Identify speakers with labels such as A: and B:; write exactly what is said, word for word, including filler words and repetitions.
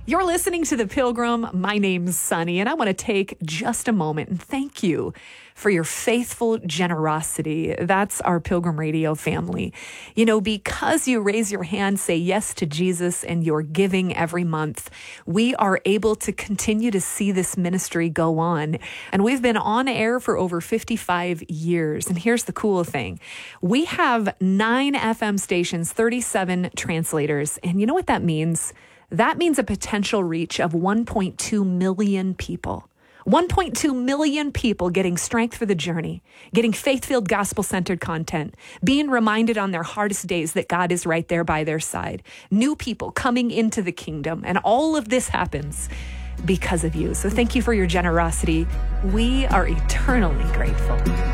A: You're listening to The Pilgrim. My name's Sunny, and I want to take just a moment and thank you for your faithful generosity. That's our Pilgrim Radio family. You know, because you raise your hand, say yes to Jesus, and you're giving every month, we are able to continue to see this ministry go on. And we've been on air for over fifty-five years. And here's the cool thing. We have nine F M stations, thirty-seven translators. And you know what that means? That means a potential reach of one point two million people. one point two million people getting strength for the journey, getting faith-filled, gospel-centered content, being reminded on their hardest days that God is right there by their side, new people coming into the kingdom, and all of this happens because of you. So thank you for your generosity. We are eternally grateful.